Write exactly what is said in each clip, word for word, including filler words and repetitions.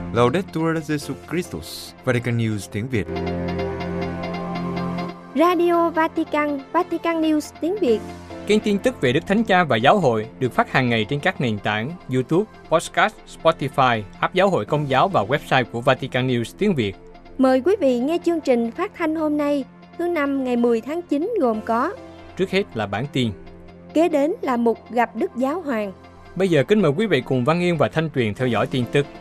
Laudetur Jesus Christus, Vatican News tiếng Việt. Radio Vatican, Vatican News tiếng Việt. Kênh tin tức về Đức Thánh Cha và Giáo hội được phát hàng ngày trên các nền tảng YouTube, Podcast, Spotify, app Giáo hội Công giáo và website của Vatican News tiếng Việt. Mời quý vị nghe chương trình phát thanh hôm nay, thứ năm ngày mười tháng chín gồm có: Trước hết là bản tin. Kế đến là mục gặp Đức Giáo Hoàng. Bây giờ kính mời quý vị cùng Văn Yên và Thanh Tuyền theo dõi tin tức.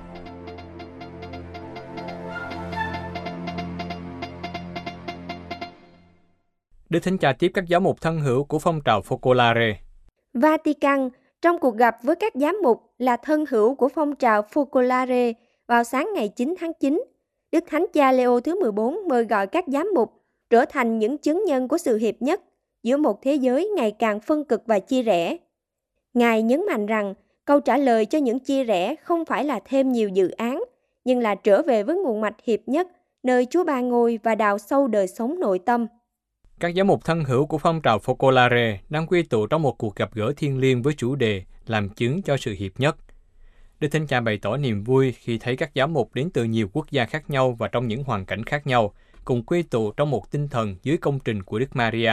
Đức Thánh Cha tiếp các giám mục thân hữu của phong trào Focolare. Vatican, trong cuộc gặp với các giám mục là thân hữu của phong trào Focolare vào sáng ngày chín tháng chín, Đức Thánh Cha Leo thứ mười bốn mời gọi các giám mục trở thành những chứng nhân của sự hiệp nhất giữa một thế giới ngày càng phân cực và chia rẽ. Ngài nhấn mạnh rằng câu trả lời cho những chia rẽ không phải là thêm nhiều dự án, nhưng là trở về với nguồn mạch hiệp nhất, nơi Chúa Ba Ngôi và đào sâu đời sống nội tâm. Các giám mục thân hữu của phong trào Focolare đang quy tụ trong một cuộc gặp gỡ thiêng liêng với chủ đề làm chứng cho sự hiệp nhất. Đức Thánh Cha bày tỏ niềm vui khi thấy các giám mục đến từ nhiều quốc gia khác nhau và trong những hoàn cảnh khác nhau, cùng quy tụ trong một tinh thần dưới công trình của Đức Maria.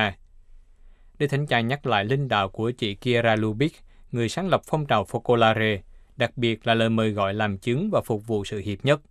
Đức Thánh Cha nhắc lại linh đạo của chị Chiara Lubich, người sáng lập phong trào Focolare, đặc biệt là lời mời gọi làm chứng và phục vụ sự hiệp nhất.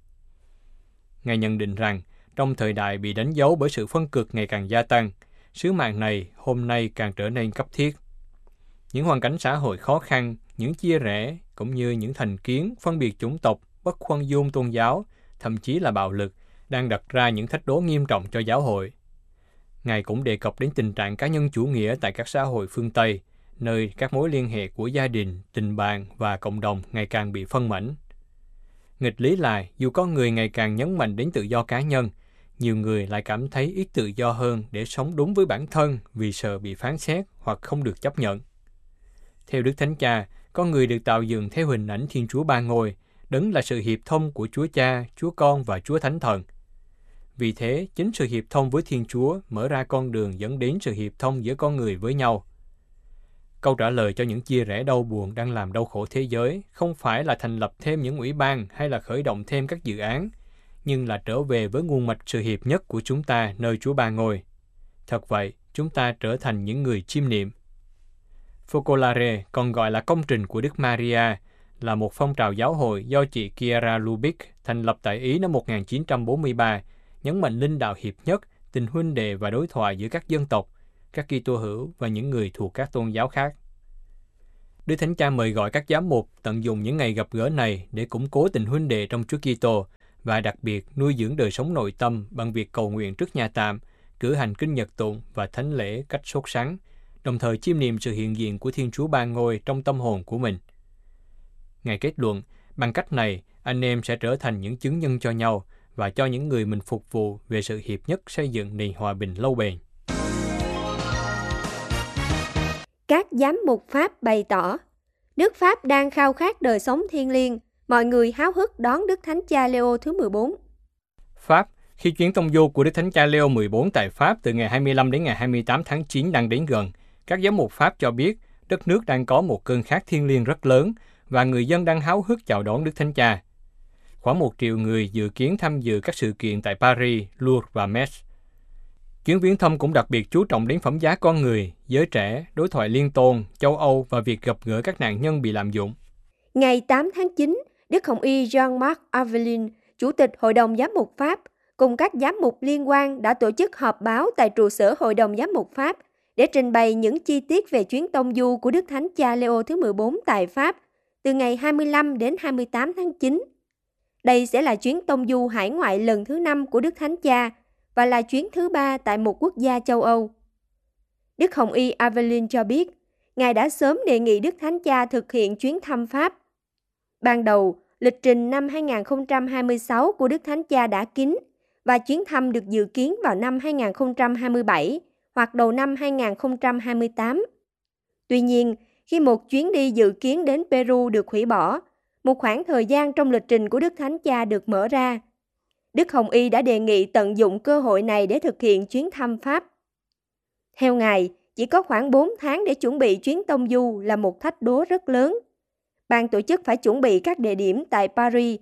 Ngài nhận định rằng, trong thời đại bị đánh dấu bởi sự phân cực ngày càng gia tăng, sứ mạng này hôm nay càng trở nên cấp thiết. Những hoàn cảnh xã hội khó khăn, những chia rẽ, cũng như những thành kiến, phân biệt chủng tộc, bất khoan dung tôn giáo, thậm chí là bạo lực, đang đặt ra những thách đố nghiêm trọng cho giáo hội. Ngài cũng đề cập đến tình trạng cá nhân chủ nghĩa tại các xã hội phương Tây, nơi các mối liên hệ của gia đình, tình bạn và cộng đồng ngày càng bị phân mảnh. Nghịch lý là, dù con người ngày càng nhấn mạnh đến tự do cá nhân, nhiều người lại cảm thấy ít tự do hơn để sống đúng với bản thân vì sợ bị phán xét hoặc không được chấp nhận. Theo Đức Thánh Cha, con người được tạo dựng theo hình ảnh Thiên Chúa Ba Ngôi, đấng là sự hiệp thông của Chúa Cha, Chúa Con và Chúa Thánh Thần. Vì thế, chính sự hiệp thông với Thiên Chúa mở ra con đường dẫn đến sự hiệp thông giữa con người với nhau. Câu trả lời cho những chia rẽ đau buồn đang làm đau khổ thế giới không phải là thành lập thêm những ủy ban hay là khởi động thêm các dự án, nhưng là trở về với nguồn mạch sự hiệp nhất của chúng ta nơi Chúa Ba Ngôi. Thật vậy, chúng ta trở thành những người chiêm niệm. Focolare, còn gọi là công trình của Đức Maria, là một phong trào giáo hội do chị Chiara Lubich thành lập tại Ý năm một nghìn chín trăm bốn mươi ba, nhấn mạnh linh đạo hiệp nhất, tình huynh đệ và đối thoại giữa các dân tộc, các Kitô hữu và những người thuộc các tôn giáo khác. Đức Thánh Cha mời gọi các giám mục tận dụng những ngày gặp gỡ này để củng cố tình huynh đệ trong Chúa Kitô và đặc biệt nuôi dưỡng đời sống nội tâm bằng việc cầu nguyện trước nhà tạm, cử hành kinh nhật tụng và thánh lễ cách sốt sắng, đồng thời chiêm niệm sự hiện diện của Thiên Chúa Ba Ngôi trong tâm hồn của mình. Ngài kết luận, bằng cách này, anh em sẽ trở thành những chứng nhân cho nhau và cho những người mình phục vụ về sự hiệp nhất xây dựng nền hòa bình lâu bền. Các giám mục Pháp bày tỏ, nước Pháp đang khao khát đời sống thiêng liêng, mọi người háo hức đón Đức Thánh Cha Leo thứ mười bốn. Pháp, khi chuyến tông du của Đức Thánh Cha Leo mười bốn tại Pháp từ ngày hai mươi lăm đến ngày hai mươi tám tháng chín đang đến gần, các giám mục Pháp cho biết đất nước đang có một cơn khát thiêng liêng rất lớn và người dân đang háo hức chào đón Đức Thánh Cha. Khoảng một triệu người dự kiến tham dự các sự kiện tại Paris, Lourdes và Metz. Chuyến viếng thăm cũng đặc biệt chú trọng đến phẩm giá con người, giới trẻ, đối thoại liên tôn, châu Âu và việc gặp gỡ các nạn nhân bị lạm dụng. Ngày tám tháng chín, Đức Hồng Y Jean-Marc Avelin, Chủ tịch Hội đồng Giám mục Pháp, cùng các giám mục liên quan đã tổ chức họp báo tại trụ sở Hội đồng Giám mục Pháp để trình bày những chi tiết về chuyến tông du của Đức Thánh Cha Leo thứ mười bốn tại Pháp từ ngày hai mươi lăm đến hai mươi tám tháng chín. Đây sẽ là chuyến tông du hải ngoại lần thứ năm của Đức Thánh Cha và là chuyến thứ ba tại một quốc gia châu Âu. Đức Hồng Y Avelin cho biết, Ngài đã sớm đề nghị Đức Thánh Cha thực hiện chuyến thăm Pháp. Ban đầu, lịch trình năm hai nghìn không trăm hai mươi sáu của Đức Thánh Cha đã kín và chuyến thăm được dự kiến vào năm hai nghìn không trăm hai mươi bảy hoặc đầu năm hai nghìn không trăm hai mươi tám. Tuy nhiên, khi một chuyến đi dự kiến đến Peru được hủy bỏ, một khoảng thời gian trong lịch trình của Đức Thánh Cha được mở ra. Đức Hồng Y đã đề nghị tận dụng cơ hội này để thực hiện chuyến thăm Pháp. Theo Ngài, chỉ có khoảng bốn tháng để chuẩn bị chuyến tông du là một thách đố rất lớn. Ban tổ chức phải chuẩn bị các địa điểm tại Paris,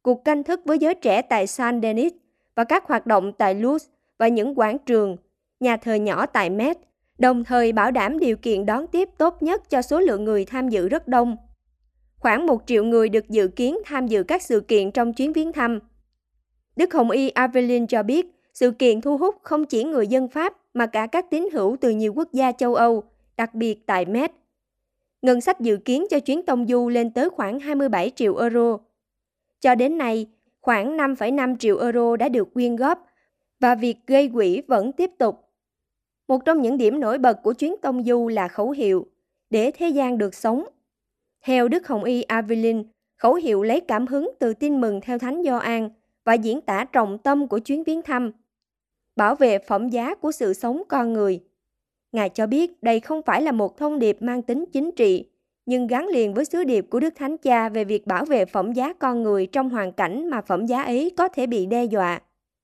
cuộc canh thức với giới trẻ tại Saint Denis và các hoạt động tại Lourdes và những quảng trường, nhà thờ nhỏ tại Metz, đồng thời bảo đảm điều kiện đón tiếp tốt nhất cho số lượng người tham dự rất đông. Khoảng một triệu người được dự kiến tham dự các sự kiện trong chuyến viếng thăm. Đức Hồng Y Aveline cho biết, sự kiện thu hút không chỉ người dân Pháp mà cả các tín hữu từ nhiều quốc gia châu Âu, đặc biệt tại Metz. Ngân sách dự kiến cho chuyến tông du lên tới khoảng hai mươi bảy triệu euro. Cho đến nay, khoảng năm phẩy năm triệu euro đã được quyên góp và việc gây quỹ vẫn tiếp tục. Một trong những điểm nổi bật của chuyến tông du là khẩu hiệu để thế gian được sống. Theo Đức Hồng Y Aveline, khẩu hiệu lấy cảm hứng từ tin mừng theo Thánh Gioan và diễn tả trọng tâm của chuyến viếng thăm. Bảo vệ phẩm giá của sự sống con người. Ngài cho biết đây không phải là một thông điệp mang tính chính trị, nhưng gắn liền với sứ điệp của Đức Thánh Cha về việc bảo vệ phẩm giá con người trong hoàn cảnh mà phẩm giá ấy có thể bị đe dọa.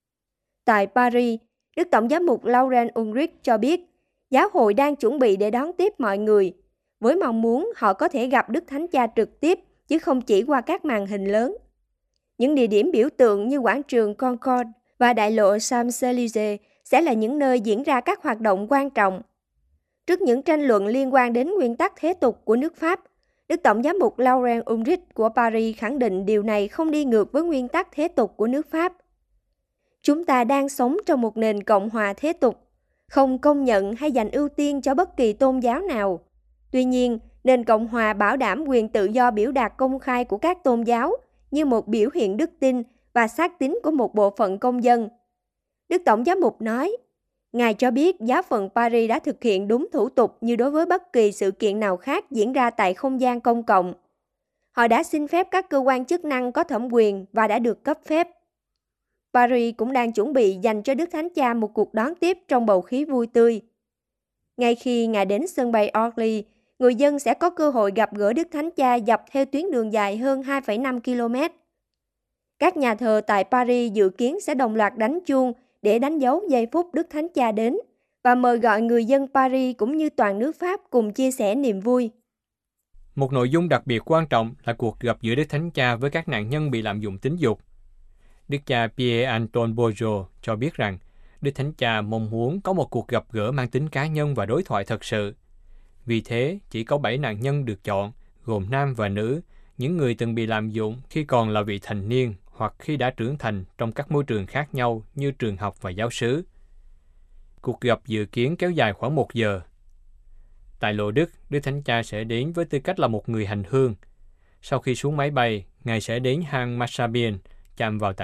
Tại Paris, Đức Tổng giám mục Laurent Ulrich cho biết, giáo hội đang chuẩn bị để đón tiếp mọi người, với mong muốn họ có thể gặp Đức Thánh Cha trực tiếp, chứ không chỉ qua các màn hình lớn. Những địa điểm biểu tượng như quảng trường Concorde và đại lộ Champs-Élysées sẽ là những nơi diễn ra các hoạt động quan trọng. Trước những tranh luận liên quan đến nguyên tắc thế tục của nước Pháp, Đức Tổng giám mục Laurent Ulrich của Paris khẳng định điều này không đi ngược với nguyên tắc thế tục của nước Pháp. Chúng ta đang sống trong một nền cộng hòa thế tục, không công nhận hay dành ưu tiên cho bất kỳ tôn giáo nào. Tuy nhiên, nền cộng hòa bảo đảm quyền tự do biểu đạt công khai của các tôn giáo như một biểu hiện đức tin và xác tín của một bộ phận công dân. Đức Tổng giám mục nói, Ngài cho biết giáo phận Paris đã thực hiện đúng thủ tục như đối với bất kỳ sự kiện nào khác diễn ra tại không gian công cộng. Họ đã xin phép các cơ quan chức năng có thẩm quyền và đã được cấp phép. Paris cũng đang chuẩn bị dành cho Đức Thánh Cha một cuộc đón tiếp trong bầu khí vui tươi. Ngay khi Ngài đến sân bay Orly, người dân sẽ có cơ hội gặp gỡ Đức Thánh Cha dọc theo tuyến đường dài hơn hai phẩy năm ki lô mét. Các nhà thờ tại Paris dự kiến sẽ đồng loạt đánh chuông để đánh dấu giây phút Đức Thánh Cha đến và mời gọi người dân Paris cũng như toàn nước Pháp cùng chia sẻ niềm vui. Một nội dung đặc biệt quan trọng là cuộc gặp giữa Đức Thánh Cha với các nạn nhân bị lạm dụng tính dục. Đức cha Pierre-Antoine Bourgeot cho biết rằng Đức Thánh Cha mong muốn có một cuộc gặp gỡ mang tính cá nhân và đối thoại thật sự. Vì thế, chỉ có bảy nạn nhân được chọn, gồm nam và nữ, những người từng bị lạm dụng khi còn là vị thành niên hoặc khi đã trưởng thành trong các môi trường khác nhau như trường học và giáo xứ. Cuộc gặp dự kiến kéo dài khoảng một giờ. Tại Lộ Đức, Đức Thánh Cha sẽ đến với tư cách là một người hành hương. Sau khi xuống máy bay, Ngài sẽ đến hang Massabielle, chạm vào tảng